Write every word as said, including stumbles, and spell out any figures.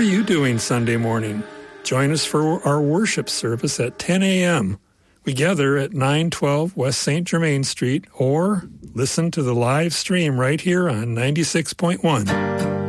are you doing Sunday morning? Join us for our worship service at ten a.m. We gather at nine twelve West Saint Germain Street, or listen to the live stream right here on ninety-six point one.